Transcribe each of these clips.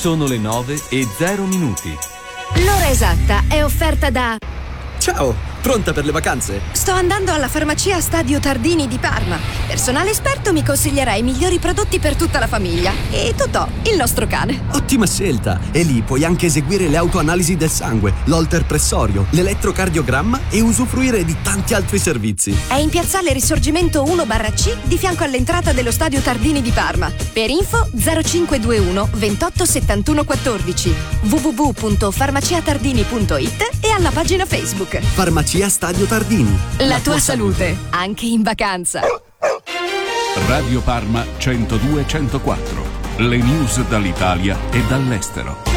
Sono le 9:00. L'ora esatta è offerta da... Ciao, pronta per le vacanze? Sto andando alla farmacia Stadio Tardini di Parma. Personale esperto mi consiglierà i migliori prodotti per tutta la famiglia. E Totò, il nostro cane. Ottima scelta! E lì puoi anche eseguire le autoanalisi del sangue, l'holter pressorio, l'elettrocardiogramma e usufruire di tanti altri servizi. È in piazzale Risorgimento 1/C di fianco all'entrata dello Stadio Tardini di Parma. Per info 0521 28 71 14 www.farmaciatardini.it e alla pagina Facebook. Farmacia Stadio Tardini. La tua salute, anche in vacanza. Radio Parma 102-104. Le news dall'Italia e dall'estero.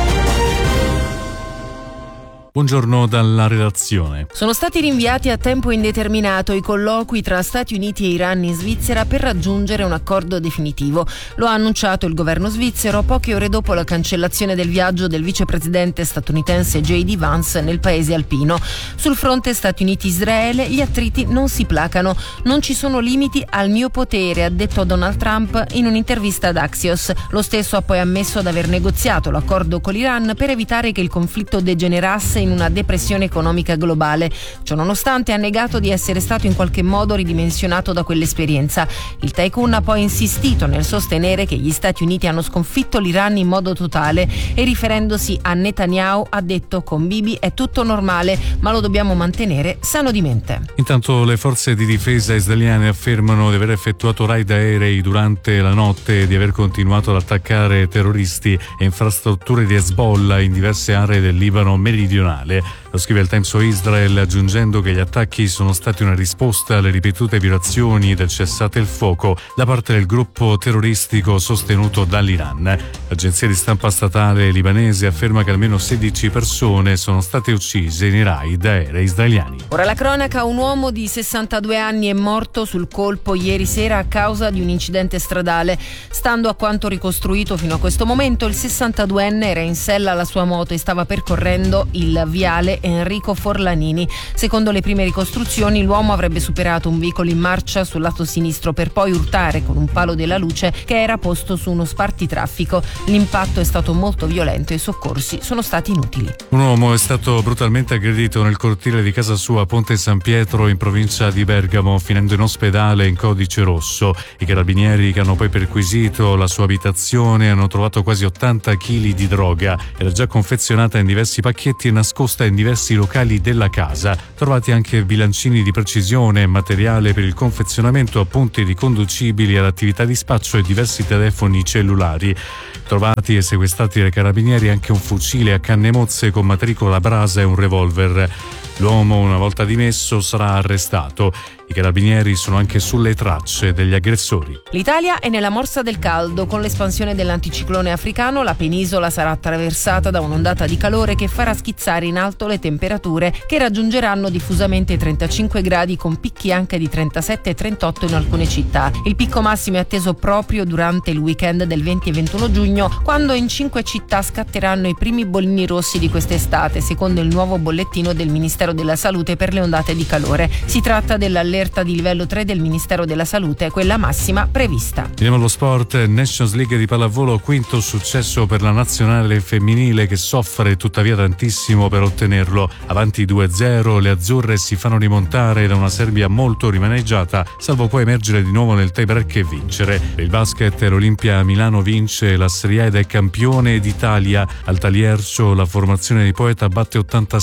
Buongiorno dalla redazione. Sono stati rinviati a tempo indeterminato i colloqui tra Stati Uniti e Iran in Svizzera per raggiungere un accordo definitivo. Lo ha annunciato il governo svizzero poche ore dopo la cancellazione del viaggio del vicepresidente statunitense J.D. Vance nel paese alpino. Sul fronte Stati Uniti-Israele gli attriti non si placano. Non ci sono limiti al mio potere, ha detto Donald Trump in un'intervista ad Axios. Lo stesso ha poi ammesso ad aver negoziato l'accordo con l'Iran per evitare che il conflitto degenerasse in una depressione economica globale. Ciononostante ha negato di essere stato in qualche modo ridimensionato da quell'esperienza. Il tycoon ha poi insistito nel sostenere che gli Stati Uniti hanno sconfitto l'Iran in modo totale e riferendosi a Netanyahu ha detto: con Bibi è tutto normale, ma lo dobbiamo mantenere sano di mente. Intanto le forze di difesa israeliane affermano di aver effettuato raid aerei durante la notte e di aver continuato ad attaccare terroristi e infrastrutture di Hezbollah in diverse aree del Libano meridionale. Lo scrive il Times of Israel aggiungendo che gli attacchi sono stati una risposta alle ripetute violazioni del cessate il fuoco da parte del gruppo terroristico sostenuto dall'Iran. L'agenzia di stampa statale libanese afferma che almeno 16 persone sono state uccise nei raid aerei israeliani. Ora la cronaca: un uomo di 62 anni è morto sul colpo ieri sera a causa di un incidente stradale. Stando a quanto ricostruito fino a questo momento, il 62enne era in sella alla sua moto e stava percorrendo il viale Enrico Forlanini. Secondo le prime ricostruzioni, l'uomo avrebbe superato un veicolo in marcia sul lato sinistro per poi urtare con un palo della luce che era posto su uno spartitraffico. L'impatto è stato molto violento e i soccorsi sono stati inutili. Un uomo è stato brutalmente aggredito nel cortile di casa sua a Ponte San Pietro in provincia di Bergamo, finendo in ospedale in codice rosso. I carabinieri, che hanno poi perquisito la sua abitazione, hanno trovato quasi 80 kg di droga. Era già confezionata in diversi pacchetti e nascosta in diversi locali della casa. Trovati anche bilancini di precisione e materiale per il confezionamento, appunti riconducibili all'attività di spaccio e diversi telefoni cellulari. Trovati e sequestrati dai carabinieri anche un fucile a canne mozze con matricola a brasa e un revolver. L'uomo, una volta dimesso, sarà arrestato. I carabinieri sono anche sulle tracce degli aggressori. L'Italia è nella morsa del caldo. Con l'espansione dell'anticiclone africano, la penisola sarà attraversata da un'ondata di calore che farà schizzare in alto le temperature, che raggiungeranno diffusamente i 35 gradi con picchi anche di 37 e 38 in alcune città. Il picco massimo è atteso proprio durante il weekend del 20 e 21 giugno, quando in 5 città scatteranno i primi bollini rossi di quest'estate, secondo il nuovo bollettino del Ministero della Salute per le ondate di calore. Si tratta dell'allerta di livello 3 del Ministero della Salute, quella massima prevista. Andiamo allo sport. Nations League di pallavolo, quinto successo per la nazionale femminile, che soffre tuttavia tantissimo per ottenerlo. Avanti 2-0, le azzurre si fanno rimontare da una Serbia molto rimaneggiata, salvo poi emergere di nuovo nel tie-break e vincere. Per il basket, l'Olimpia Milano vince la Serie A ed è campione d'Italia. Al Taliercio la formazione di Poeta batte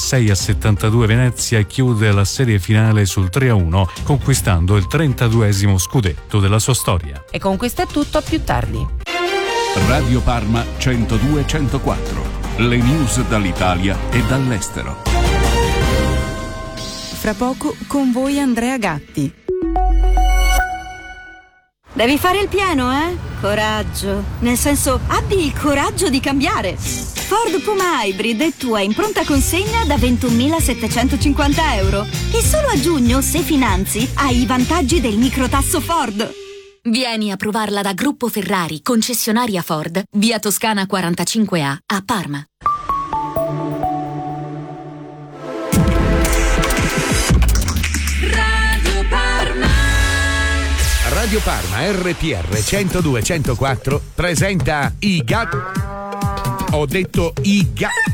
86-72 Venezia e chiude la serie finale sul 3-1, conquistando il 32esimo scudetto della sua storia. E con questo è tutto, a più tardi. Radio Parma 102-104. Le news dall'Italia e dall'estero. Fra poco con voi Andrea Gatti. Devi fare il pieno, eh? Coraggio. Nel senso, abbi il coraggio di cambiare. Ford Puma Hybrid è tua in pronta consegna da 21.750 euro. E solo a giugno, se finanzi, hai i vantaggi del microtasso Ford. Vieni a provarla da Gruppo Ferrari, concessionaria Ford, via Toscana 45A, a Parma. Radio Parma RPR 102-104 presenta i Ho detto i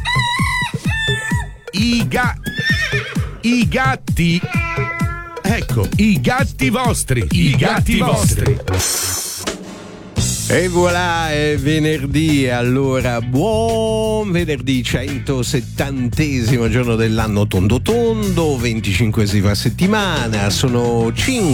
gatti. Ecco, i gatti vostri. I gatti vostri. E voilà, è venerdì, allora buon venerdì, 170° giorno dell'anno tondo, 25esima settimana, sono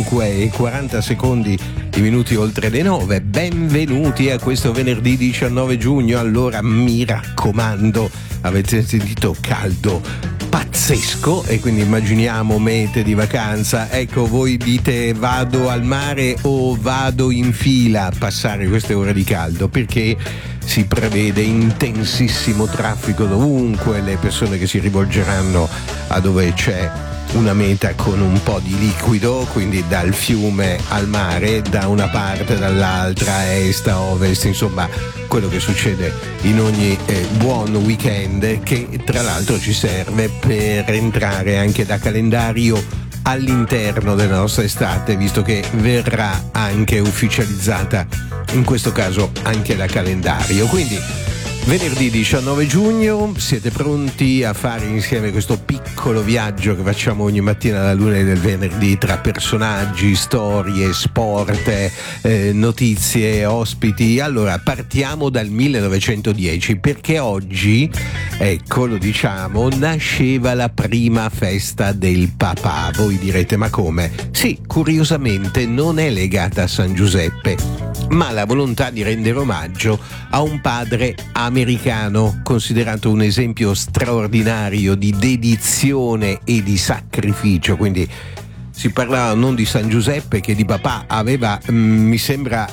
5:40 i minuti oltre le 9, benvenuti a questo venerdì 19 giugno, allora mi raccomando, avete sentito caldo pazzesco e quindi immaginiamo mete di vacanza, ecco voi dite vado al mare o vado in fila a passare queste ore di caldo perché si prevede intensissimo traffico dovunque, le persone che si rivolgeranno a dove c'è una meta con un po' di liquido, quindi dal fiume al mare, da una parte, dall'altra, est a ovest, insomma quello che succede in ogni buon weekend, che tra l'altro ci serve per entrare anche da calendario all'interno della nostra estate, visto che verrà anche ufficializzata in questo caso anche da calendario. Quindi venerdì 19 giugno, siete pronti a fare insieme questo piccolo viaggio che facciamo ogni mattina alla luna del venerdì tra personaggi, storie, sport, notizie, ospiti? Allora partiamo dal 1910 perché oggi, ecco lo diciamo, nasceva la prima festa del papà. Voi direte ma come? Sì, curiosamente non è legata a San Giuseppe, ma la volontà di rendere omaggio a un padre americano considerato un esempio straordinario di dedizione e di sacrificio. Quindi si parlava non di San Giuseppe che di papà aveva, mi sembra,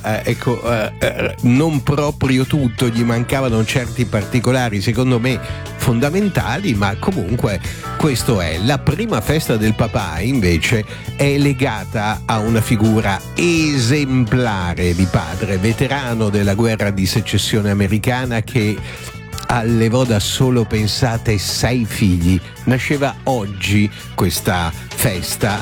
non proprio tutto, gli mancavano certi particolari secondo me fondamentali, ma comunque questo è. La prima festa del papà invece è legata a una figura esemplare di padre, veterano della guerra di secessione americana che allevò da solo, pensate, 6 figli. Nasceva oggi questa festa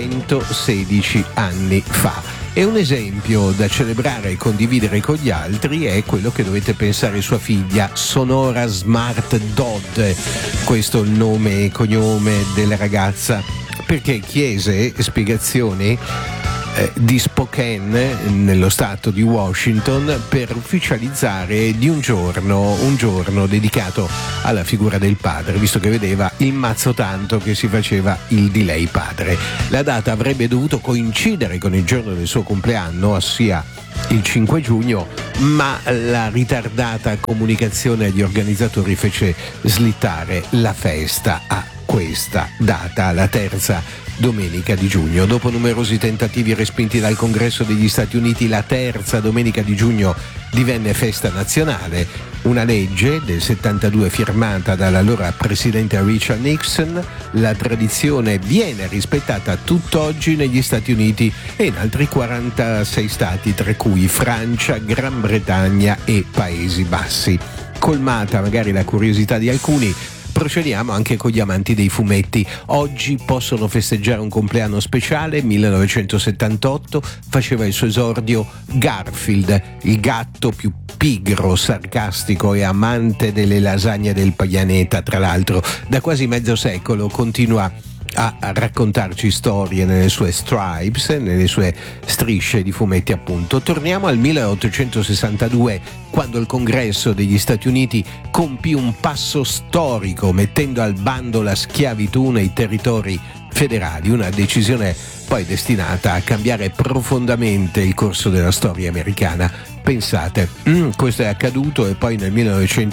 116 anni fa. E un esempio da celebrare e condividere con gli altri è quello che dovete pensare sua figlia, Sonora Smart Dodd. Questo è il nome e cognome della ragazza, perché chiese spiegazioni di Spokane, nello stato di Washington, per ufficializzare di un giorno dedicato alla figura del padre, visto che vedeva il mazzo tanto che si faceva il di lei padre. La data avrebbe dovuto coincidere con il giorno del suo compleanno, ossia il 5 giugno, ma la ritardata comunicazione agli organizzatori fece slittare la festa a questa data, la terza domenica di giugno. Dopo numerosi tentativi respinti dal Congresso degli Stati Uniti, la terza domenica di giugno divenne festa nazionale. Una legge del 72 firmata dall'allora presidente Richard Nixon. La tradizione viene rispettata tutt'oggi negli Stati Uniti e in altri 46 stati, tra cui Francia, Gran Bretagna e Paesi Bassi. Colmata magari la curiosità di alcuni, procediamo anche con gli amanti dei fumetti. Oggi possono festeggiare un compleanno speciale. 1978 faceva il suo esordio Garfield, il gatto più pigro, sarcastico e amante delle lasagne del pianeta. Tra l'altro da quasi mezzo secolo continua a raccontarci storie nelle sue stripes, nelle sue strisce di fumetti appunto. Torniamo al 1862, quando il Congresso degli Stati Uniti compì un passo storico mettendo al bando la schiavitù nei territori federali, una decisione poi destinata a cambiare profondamente il corso della storia americana. Pensate, questo è accaduto e poi nel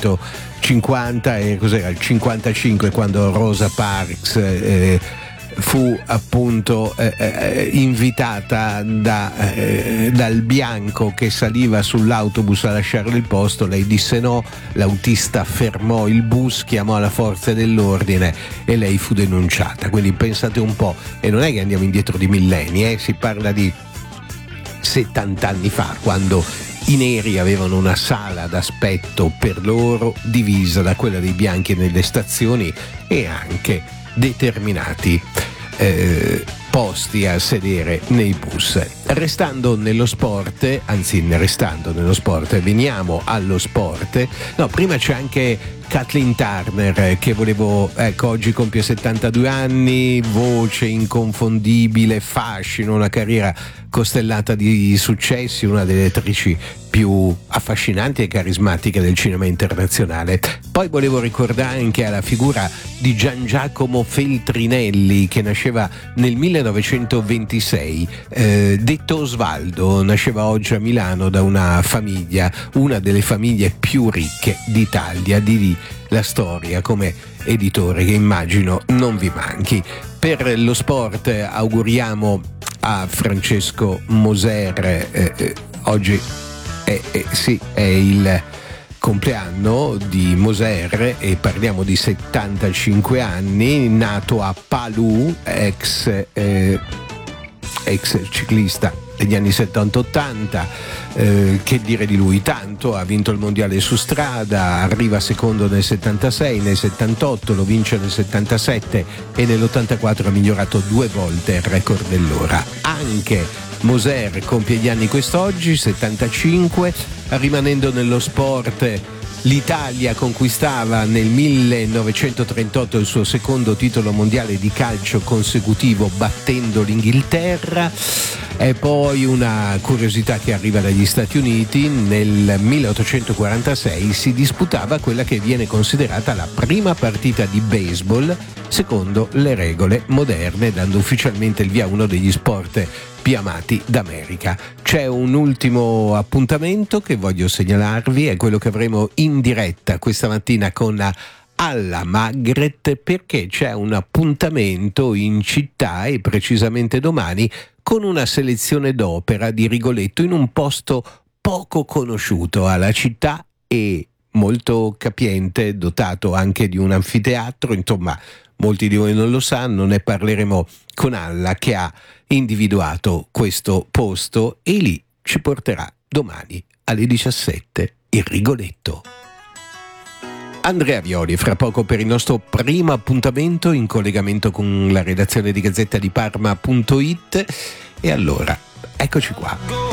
1950 e cos'era il 55, quando Rosa Parks fu appunto invitata dal bianco che saliva sull'autobus a lasciare il posto. Lei disse no, l'autista fermò il bus, chiamò la forza dell'ordine e lei fu denunciata. Quindi pensate un po', e non è che andiamo indietro di millenni, si parla di 70 anni fa, quando i neri avevano una sala d'aspetto per loro divisa da quella dei bianchi nelle stazioni e anche determinati posti a sedere nei bus. Restando nello sport, veniamo allo sport. No, prima c'è anche Kathleen Turner che oggi compie 72 anni, voce inconfondibile, fascino, una carriera costellata di successi, una delle attrici più affascinanti e carismatiche del cinema internazionale. Poi volevo ricordare anche la figura di Gian Giacomo Feltrinelli, che nasceva nel 1926, detto Osvaldo, nasceva oggi a Milano da una delle famiglie più ricche d'Italia, di lì la storia come editore che immagino non vi manchi. Per lo sport auguriamo a Francesco Moser, oggi è il compleanno di Moser e parliamo di 75 anni, nato a Palau, ex ciclista degli anni 70-80, che dire di lui, tanto, ha vinto il mondiale su strada, arriva secondo nel 76, nel 78 lo vince nel 77 e nell'84 ha migliorato 2 volte il record dell'ora. Anche Moser compie gli anni quest'oggi, 75, rimanendo nello sport. L'Italia conquistava nel 1938 il suo secondo titolo mondiale di calcio consecutivo battendo l'Inghilterra. E poi una curiosità che arriva dagli Stati Uniti: nel 1846 si disputava quella che viene considerata la prima partita di baseball secondo le regole moderne, dando ufficialmente il via a uno degli sport più amati d'America. C'è un ultimo appuntamento che voglio segnalarvi, è quello che avremo in diretta questa mattina con Alla Magret, perché c'è un appuntamento in città e precisamente domani con una selezione d'opera di Rigoletto in un posto poco conosciuto alla città e molto capiente, dotato anche di un anfiteatro, insomma molti di voi non lo sanno, ne parleremo con Alla che ha individuato questo posto e lì ci porterà domani alle 17 il Rigoletto. Andrea Violi fra poco per il nostro primo appuntamento in collegamento con la redazione di Gazzetta di Parma.it e allora eccoci qua.